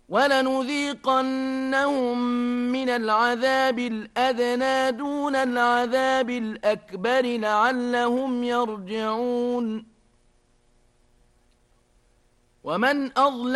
وَلَنُذِيقَنَّهُم مِّنَ الْعَذَابِ الْأَدْنَىٰ دُونَ الْعَذَابِ الْأَكْبَرِ لَعَلَّهُمْ يَرْجِعُونَ